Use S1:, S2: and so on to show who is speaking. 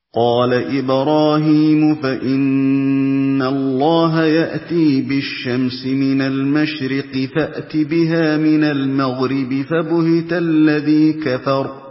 S1: قَالَ إِبْرَاهِيمُ فَإِنَّ اللَّهَ يَأْتِي بِالشَّمْسِ مِنَ الْمَشْرِقِ فَأْتِ بِهَا مِنَ الْمَغْرِبِ فَبُهِتَ الَّذِي كَفَرَ